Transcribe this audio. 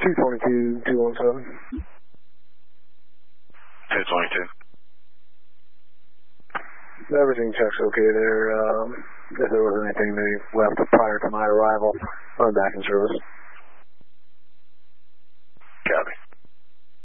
222-217. 222. Everything checks okay there. If there was anything they left prior to my arrival, I'm back in service.